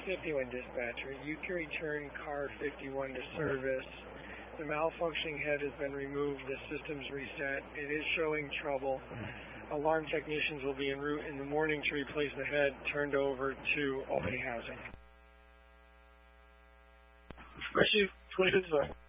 51 dispatcher, you can return car 51 to service. The malfunctioning head has been removed. The system's reset. It is showing trouble. Alarm technicians will be en route in the morning to replace the head, turned over to Albany Housing. Rescue 25th, sorry.